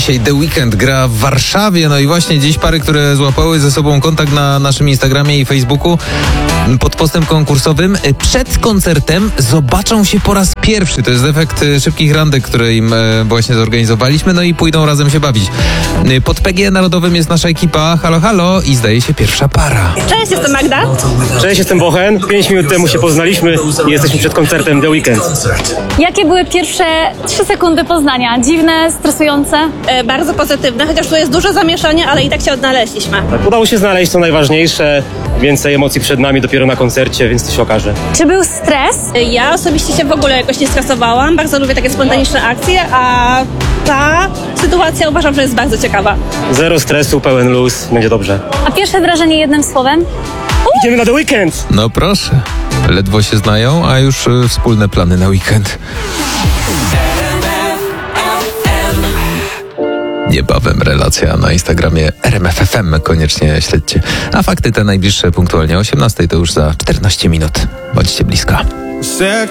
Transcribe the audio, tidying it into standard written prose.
Dzisiaj The Weeknd gra w Warszawie, no i właśnie dziś pary, które złapały ze sobą kontakt na naszym Instagramie i Facebooku pod postem konkursowym, przed koncertem zobaczą się po raz pierwszy. To jest efekt szybkich randek, które im właśnie zorganizowaliśmy, no i pójdą razem się bawić. Pod PG Narodowym jest nasza ekipa. Halo, halo, i zdaje się pierwsza para. Cześć, jestem Magda. Cześć, jestem Bochen. 5 minut temu się poznaliśmy i jesteśmy przed koncertem The Weeknd. Jakie były pierwsze 3 sekundy poznania? Dziwne, stresujące? Bardzo pozytywne, chociaż tu jest dużo zamieszania, ale i tak się odnaleźliśmy. Tak, udało się znaleźć, co najważniejsze. Więcej emocji przed nami dopiero na koncercie, więc to się okaże. Czy był stres? Ja osobiście się w ogóle jakoś nie stresowałam. Bardzo lubię takie spontaniczne akcje, a ta sytuacja uważam, że jest bardzo ciekawa. Zero stresu, pełen luz, będzie dobrze. A pierwsze wrażenie jednym słowem? Idziemy na The Weeknd! No proszę, ledwo się znają, a już wspólne plany na weekend. Niebawem relacja na Instagramie RMFFM, koniecznie śledźcie. A fakty te najbliższe punktualnie o 18:00 to już za 14 minut. Bądźcie blisko.